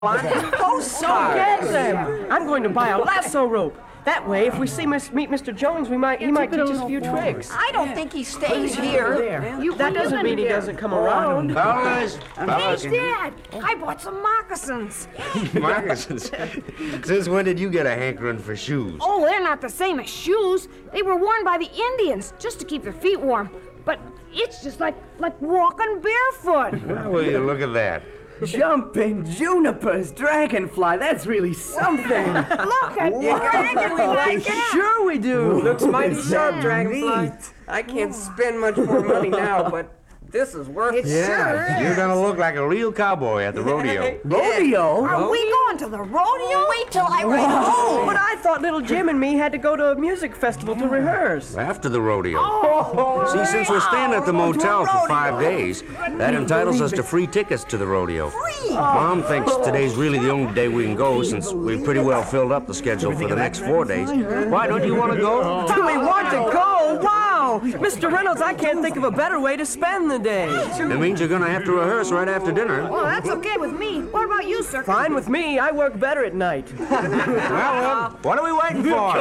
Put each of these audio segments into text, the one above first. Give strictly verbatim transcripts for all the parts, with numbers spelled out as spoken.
Postcard. Get them. I'm going to buy a lasso rope. That way, if we see Miss, meet Mister Jones, we might he might teach us a few tricks. I don't think he stays here. You, that doesn't mean he doesn't come around. Fellas, fellas. Hey, Dad, I bought some moccasins. Moccasins? Since when did you get a hankering for shoes? Oh, they're not the same as shoes. They were worn by the Indians just to keep their feet warm. But it's just like like walking barefoot. Well, will you look at that? Jumping junipers, dragonfly, that's really something. Look at Dragonfly. Sure we do. Looks mighty It's sharp, so Dragonfly. neat. I can't spend much more money now, but this is worth it. Yeah, you're gonna look like a real cowboy at the rodeo. Rodeo? Are we going to the rodeo? Wait till I ride home. But I thought little Jim and me had to go to a music festival to rehearse. After the rodeo. See, since we're staying at the motel for five days, that entitles us to free tickets to the rodeo. Free? Mom thinks today's really the only day we can go since we've pretty well filled up the schedule for the next four days. Why, don't you want to go? Do we want to go? Wow! Mister Reynolds, I can't think of a better way to spend the day. It means you're gonna have to rehearse right after dinner. Well, that's okay with me. What about you, sir? Fine with me. I work better at night. Well, well, what are we waiting for?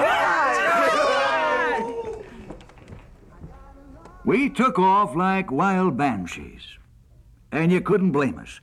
We took off like wild banshees, and you couldn't blame us.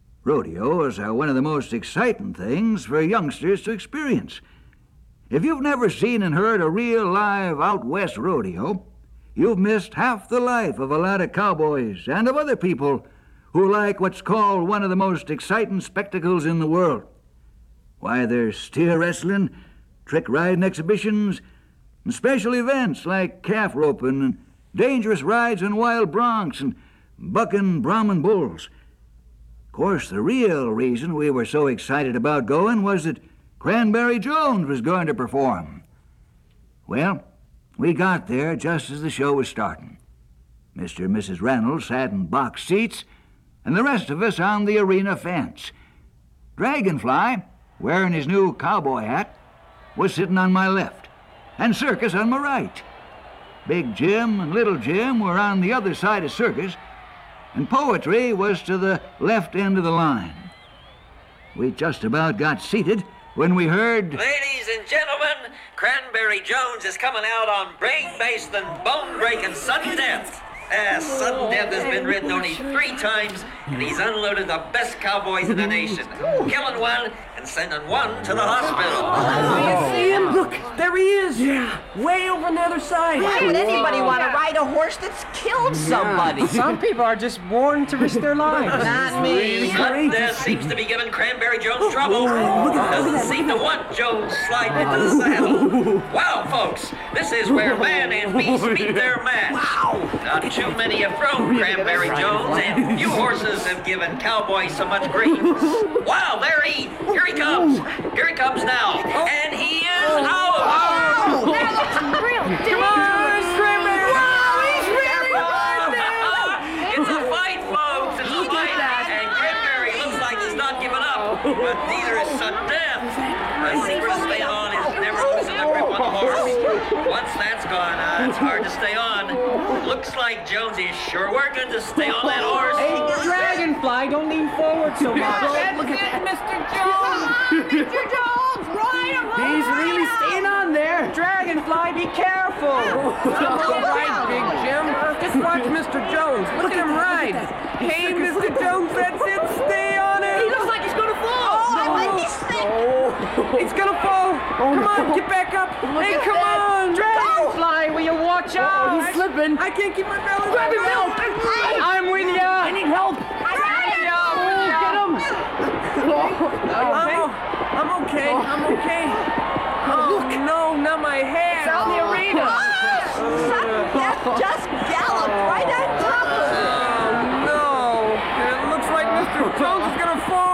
Rodeos are one of the most exciting things for youngsters to experience. If you've never seen and heard a real live out west rodeo, you've missed half the life of a lot of cowboys and of other people who like what's called one of the most exciting spectacles in the world. Why, there's steer wrestling, trick riding exhibitions, and special events like calf roping and dangerous rides on wild broncs and bucking Brahman bulls. Of course, the real reason we were so excited about going was that Cranberry Jones was going to perform. Well, we got there just as the show was starting. Mister and Missus Reynolds sat in box seats, and the rest of us on the arena fence. Dragonfly, wearing his new cowboy hat, was sitting on my left, and Circus on my right. Big Jim and Little Jim were on the other side of Circus, and Poetry was to the left end of the line. We just about got seated when we heard... Ladies and gentlemen, Cranberry Jones is coming out on brain-based and bone-breaking sudden death. Uh, sudden death has been ridden only three times, and he's unloaded the best cowboys in the nation, killing one and sending one to the hospital. You see him? Look, there he is. Yeah. Way over on the other side. Why would anybody want to ride a horse that's killed somebody? Some people are just born to risk their lives. Not me. Sudden death seems to be giving Cranberry Jones trouble. Doesn't seem to want Jones sliding into the saddle. Wow, folks, this is where man and beast meet their match. Wow. Not too many have thrown Cranberry Jones, and few horses have given cowboys so much grief. Wow, there he, here he comes. Here he comes now, and he is out. Oh, that looks real Come on, Cranberry! Wow, he's really good there. It's a fight, folks. It's a fight, and Cranberry looks like he's not giving up, but neither is sudden death. The secret to staying on is never losing the grip on the horse. Once that's gone, uh, it's hard to stay on. Looks like Jones is sure working to stay on that horse. Hey, Dragonfly, don't lean forward so much. Look at that, Mister Jones! Mister Jones, ride him! He's really staying on there. Dragonfly, be careful. All right, Big Jim. Just watch Mister Jones. Look at him ride. Hey, Mister Jones, that's it. Stay on it. He looks like he's gonna fall! Oh, I think he's sick. He's gonna fall. Come on, get back up. Hey, come on. Dragonfly, will you watch out? He's slipping. I can't keep my balance. Grab him, help. I'm with you. I need help. Get him. I'm, I'm okay. I'm okay. Oh, no, not my hair. It's out in the arena. Sudden death just galloped right on top of him. Oh, no. It looks like Mister Jones is gonna fall.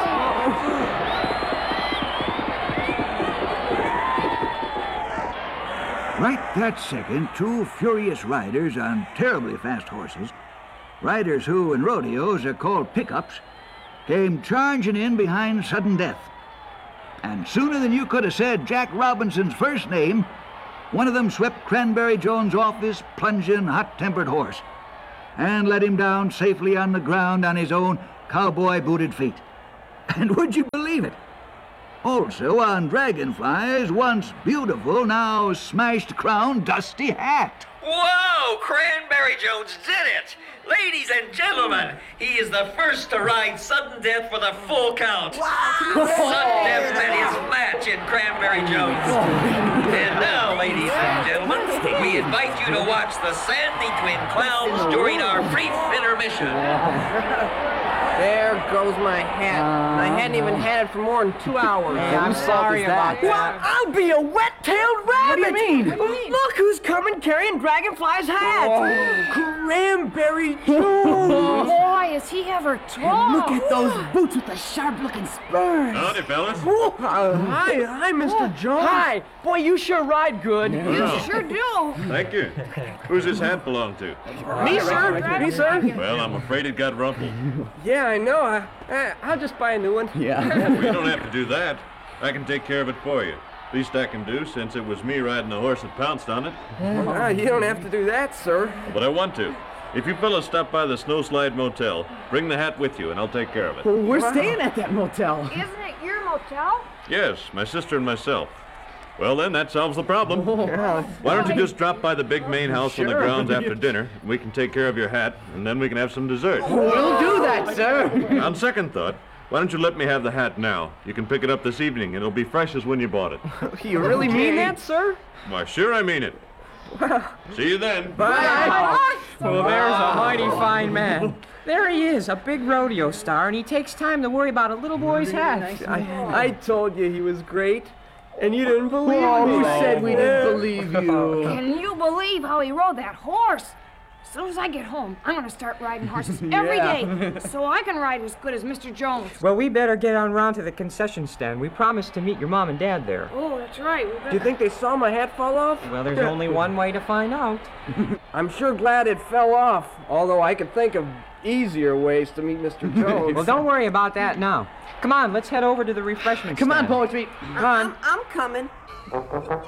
Right that second, two furious riders on terribly fast horses, riders who in rodeos are called pickups, came charging in behind sudden death. And sooner than you could have said Jack Robinson's first name, one of them swept Cranberry Jones off his plunging, hot-tempered horse and let him down safely on the ground on his own cowboy-booted feet. And would you believe it? Also on Dragonfly's once beautiful, now smashed crown dusty hat. Whoa! Cranberry Jones did it! Ladies and gentlemen, he is the first to ride sudden death for the full count. Sudden death met his match in Cranberry Jones. And now, ladies and gentlemen, we invite you to watch the Sandy Twin Clowns during our brief intermission. There goes my hat. I hadn't even had it for more than two hours. I'm sorry about that. Well, I'll be a wet-tailed rabbit. What do you mean? Look who's coming carrying Dragonfly's hat. Oh. Cranberry Jones. Boy, is he ever tall. Look at those boots with the sharp-looking spurs. Howdy, fellas. Uh, hi, hi, Mister Jones. Hi. Boy, you sure ride good. You sure do. Thank you. Who's this hat belong to? Me, sir. Me, sir. Well, I'm afraid it got rumpled. Yeah, I know. I, I, I'll just buy a new one. Yeah. Well, you don't have to do that. I can take care of it for you. Least I can do, since it was me riding the horse that pounced on it. Uh, you don't have to do that, sir. But I want to. If you fellas stop by the Snowslide Motel, bring the hat with you and I'll take care of it. We're staying at that motel. Isn't it your motel? Yes, my sister and myself. Well, then, that solves the problem. Why don't you just drop by the big main house on the grounds after dinner? We can take care of your hat, and then we can have some dessert. We'll do that, sir. On second thought, why don't you let me have the hat now? You can pick it up this evening, and it'll be fresh as when you bought it. You really mean that, sir? Why, sure I mean it. See you then. Bye. Well, there's a mighty fine man. There he is, a big rodeo star, and he takes time to worry about a little boy's hat. I, I told you he was great, and you didn't believe Oh, me. who said we didn't believe you? Can you believe how he rode that horse? As soon as I get home, I'm gonna start riding horses every day, so I can ride as good as Mister Jones. Well, we better get on round to the concession stand. We promised to meet your mom and dad there. Oh, that's right. We Do you better... think they saw my hat fall off? Well, there's only one way to find out. I'm sure glad it fell off, although I could think of easier ways to meet Mister Jones. Well, don't worry about that now. Come on, let's head over to the refreshment Come on, stand. Poetry. Come on. I'm, I'm coming.